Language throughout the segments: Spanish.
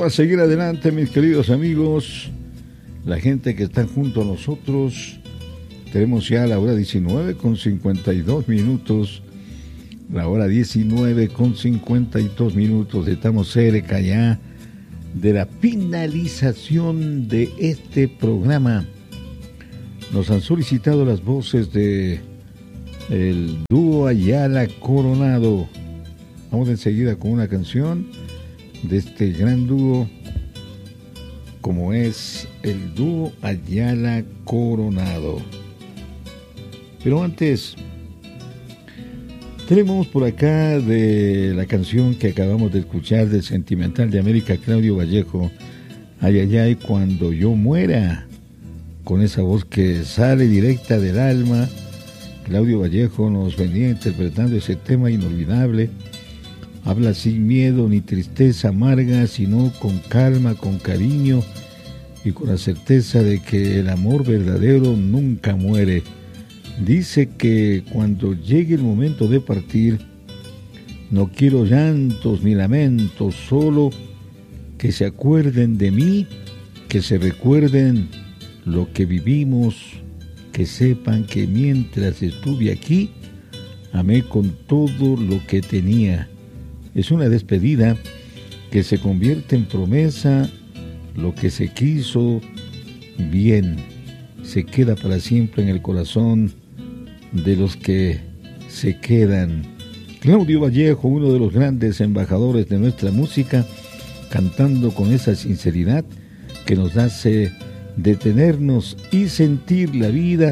a seguir adelante, mis queridos amigos, la gente que está junto a nosotros. Tenemos ya la hora 19:52. La hora 19:52. Estamos cerca ya de la finalización de este programa. Nos han solicitado las voces de el dúo Ayala Coronado. Vamos enseguida con una canción de este gran dúo, como es el dúo Ayala Coronado. Pero antes, tenemos por acá de la canción que acabamos de escuchar del Sentimental de América, Claudio Vallejo, Ay, ay, ay, cuando yo muera, con esa voz que sale directa del alma. Claudio Vallejo nos venía interpretando ese tema inolvidable. Habla sin miedo ni tristeza amarga, sino con calma, con cariño y con la certeza de que el amor verdadero nunca muere. Dice que cuando llegue el momento de partir, no quiero llantos ni lamentos, solo que se acuerden de mí, que se recuerden lo que vivimos, que sepan que mientras estuve aquí, amé con todo lo que tenía. Es una despedida que se convierte en promesa, lo que se quiso bien, se queda para siempre en el corazón de los que se quedan. Claudio Vallejo, uno de los grandes embajadores de nuestra música, cantando con esa sinceridad que nos hace detenernos y sentir la vida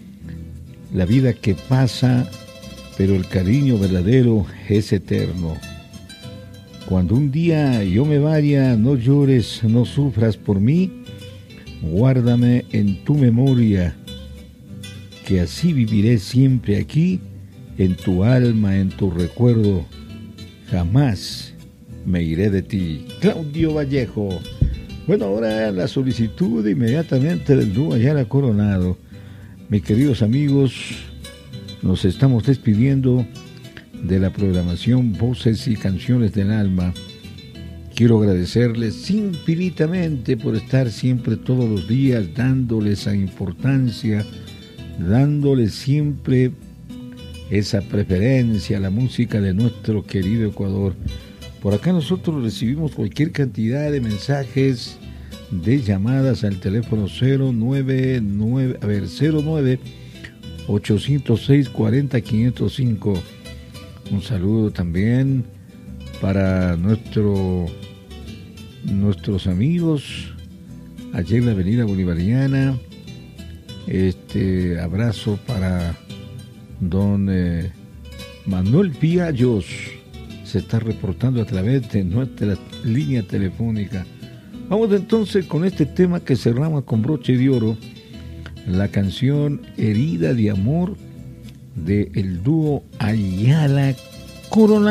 que pasa, pero el cariño verdadero es eterno. Cuando un día yo me vaya, no llores, no sufras por mí, guárdame en tu memoria, que así viviré siempre aquí, en tu alma, en tu recuerdo, jamás me iré de ti. Claudio Vallejo. Bueno, ahora la solicitud inmediatamente del dúo Ayala Coronado. Mis queridos amigos, nos estamos despidiendo de la programación Voces y Canciones del Alma. Quiero agradecerles infinitamente por estar siempre todos los días dándoles esa importancia, dándoles siempre esa preferencia a la música de nuestro querido Ecuador. Por acá nosotros recibimos cualquier cantidad de mensajes, de llamadas al teléfono 09 806 40 505. Un saludo también para nuestros amigos allí en la Avenida Bolivariana. Abrazo para don Manuel Piallos. Se está reportando a través de nuestra línea telefónica. Vamos entonces con este tema que cerramos con broche de oro, la canción Herida de Amor de el dúo Ayala Coronado.